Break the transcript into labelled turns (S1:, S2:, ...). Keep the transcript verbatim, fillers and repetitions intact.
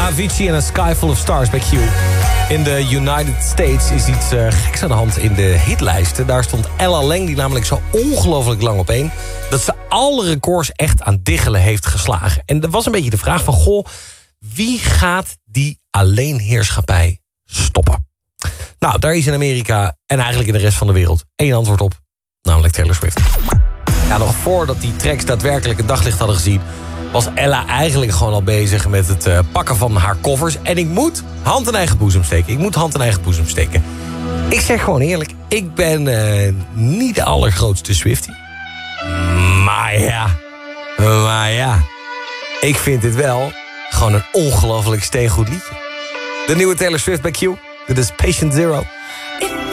S1: Avicii en A Sky Full of Stars bij Q. In de United States is iets uh, geks aan de hand in de hitlijsten. Daar stond Ella Lang, die namelijk zo ongelooflijk lang op één... dat ze alle records echt aan diggelen heeft geslagen. En er was een beetje de vraag van... goh, wie gaat die alleenheerschappij stoppen? Nou, daar is in Amerika en eigenlijk in de rest van de wereld één antwoord op. Namelijk Taylor Swift. Ja, nog voordat die tracks daadwerkelijk het daglicht hadden gezien... was Ella eigenlijk gewoon al bezig met het uh, pakken van haar koffers. En ik moet hand in eigen boezem steken. Ik moet hand in eigen boezem steken. Ik zeg gewoon eerlijk, ik ben uh, niet de allergrootste Swiftie. Maar ja, maar ja. Ik vind dit wel gewoon een ongelooflijk steengoed liedje. De nieuwe Taylor Swift bij Q. Dit is Patient Zero.